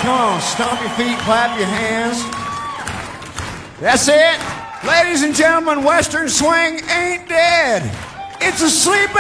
Come on, stomp your feet, clap your hands. That's it. Ladies and gentlemen, Western Swing ain't dead. It's asleep